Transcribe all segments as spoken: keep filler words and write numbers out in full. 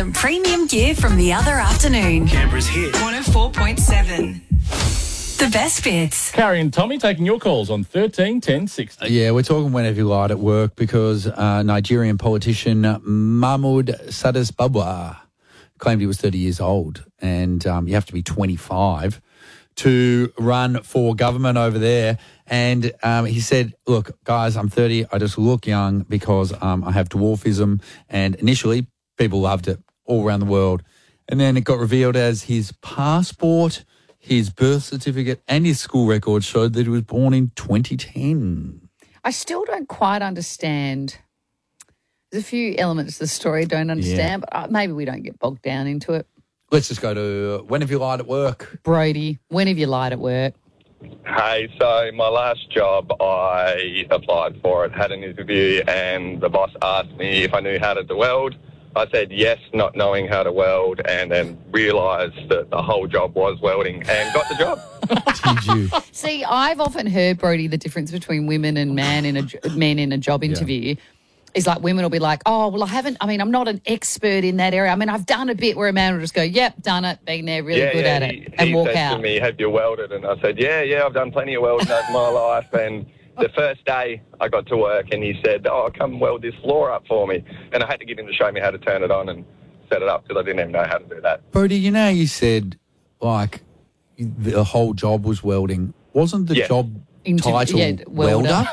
some premium gear from the other afternoon. Canberra's hit. one oh four point seven. The best bits. Carrie and Tommy taking your calls on thirteen ten sixty. Yeah, we're talking whenever you lied at work because uh, Nigerian politician Mahmoud Sadis Babwa claimed he was thirty years old, and um, you have to be twenty-five to run for government over there. And um, he said, look, guys, I'm thirty. I just look young because um, I have dwarfism. And initially, people loved it all around the world. And then it got revealed as his passport, his birth certificate and his school record showed that he was born in twenty ten. I still don't quite understand. There's a few elements of the story I don't understand, Yeah. but maybe we don't get bogged down into it. Let's just go to uh, when have you lied at work? Brody, when have you lied at work? Hey, so my last job, I applied for it, had an interview, and the boss asked me if I knew how to weld. I said yes, not knowing how to weld, and then realised that the whole job was welding and got the job. Did you? See, I've often heard, Brody, the difference between women and man in a jo- men in a job interview is like women will be like, oh, well, I haven't, I mean, I'm not an expert in that area. I mean, I've done a bit, where a man will just go, yep, done it, been there, really yeah, good yeah, at he, it, and he walk said out. to me, have you welded? And I said, yeah, yeah, I've done plenty of welding over my life. And the first day I got to work and he said, oh, come weld this floor up for me. And I had to get him to show me how to turn it on and set it up because I didn't even know how to do that. Brody, you know, you said like the whole job was welding. Wasn't the Yeah. job Inter- title yeah, welder. welder?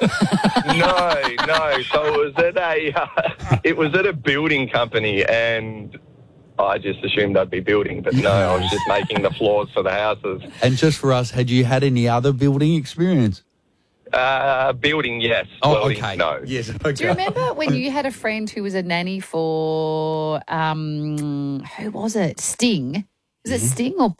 no, no. So it was at a, uh, it was at a building company, and I just assumed I'd be building, but no, I was just making the floors for the houses. And just for us, had you had any other building experience? Uh, building, yes. Oh, Welding, okay. no. Yes, okay. Do you remember when you had a friend who was a nanny for, um, who was it? Sting? Was it Sting or